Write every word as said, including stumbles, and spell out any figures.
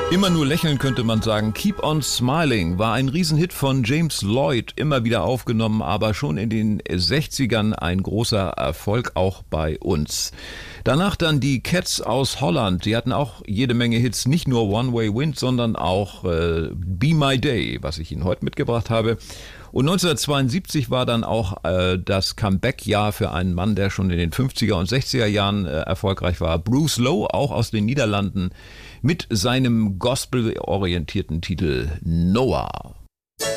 Immer nur lächeln könnte man sagen. Keep on Smiling war ein Riesenhit von James Lloyd, immer wieder aufgenommen, aber schon in den sechzigern ein großer Erfolg auch bei uns. Danach dann die Cats aus Holland, die hatten auch jede Menge Hits, nicht nur One Way Wind, sondern auch äh, Be My Day, was ich Ihnen heute mitgebracht habe. Und neunzehnhundertzweiundsiebzig war dann auch äh, das Comeback-Jahr für einen Mann, der schon in den fünfziger und sechziger Jahren äh, erfolgreich war. Bruce Lowe, auch aus den Niederlanden, mit seinem gospelorientierten Titel Noah.